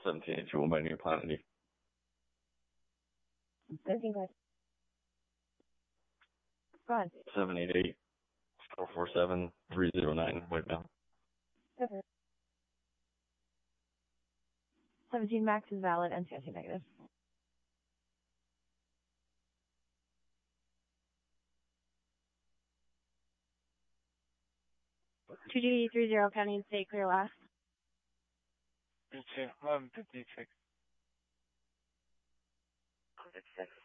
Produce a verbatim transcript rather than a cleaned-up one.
seventeen eighty-two, one by New Planet D. seventeen five. Go ahead. seven eight eight, four four seven, three zero nine, white male. Okay. seventeen max is valid and C S C negative. two G B three zero, county and state, clear last. Me too. eleven fifty-six. fifty-six.